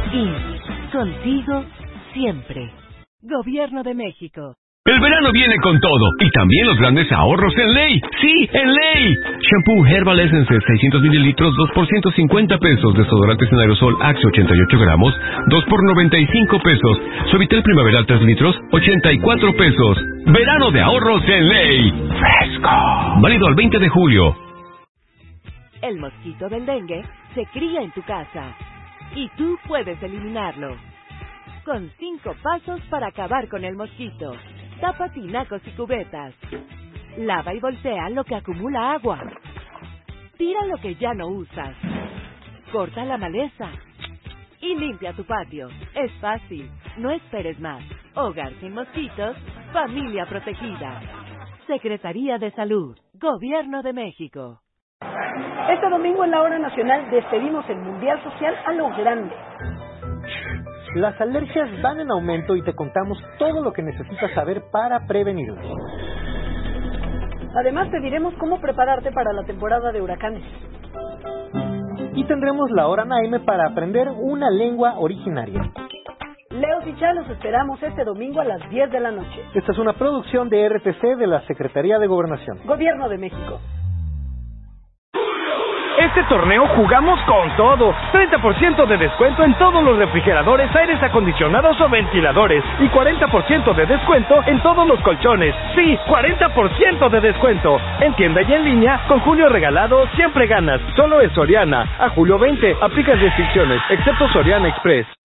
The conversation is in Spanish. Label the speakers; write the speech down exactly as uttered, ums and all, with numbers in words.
Speaker 1: I M S S, contigo siempre. Gobierno de México.
Speaker 2: El verano viene con todo, y también los grandes ahorros en Ley. ¡Sí, en Ley! Shampoo Herbal Essence seiscientos mililitros, dos por ciento cincuenta pesos. Desodorantes en aerosol Axe ochenta y ocho gramos, dos por noventa y cinco pesos. Suavitel Primaveral tres litros, ochenta y cuatro pesos. Verano de ahorros en Ley. ¡Fresco! Válido al veinte de julio.
Speaker 1: El mosquito del dengue se cría en tu casa, y tú puedes eliminarlo. Con cinco pasos para acabar con el mosquito. Tapa tinacos y cubetas. Lava y voltea lo que acumula agua. Tira lo que ya no usas. Corta la maleza. Y limpia tu patio. Es fácil. No esperes más. Hogar sin mosquitos. Familia protegida. Secretaría de Salud. Gobierno de México.
Speaker 3: Este domingo en la hora nacional despedimos el Mundial Social a lo grande.
Speaker 4: Las alergias van en aumento y te contamos todo lo que necesitas saber para prevenirlas.
Speaker 3: Además te diremos cómo prepararte para la temporada de huracanes.
Speaker 4: Y tendremos la hora Naime para aprender una lengua originaria.
Speaker 3: Leos y Chá, los esperamos este domingo a las diez de la noche.
Speaker 4: Esta es una producción de R T C de la Secretaría de Gobernación.
Speaker 3: Gobierno de México.
Speaker 5: Este torneo jugamos con todo. treinta por ciento de descuento en todos los refrigeradores, aires acondicionados o ventiladores. Y cuarenta por ciento de descuento en todos los colchones. Sí, cuarenta por ciento de descuento. En tienda y en línea, con Julio Regalado siempre ganas. Solo es Soriana. A julio veinte, aplica restricciones, excepto Soriana Express.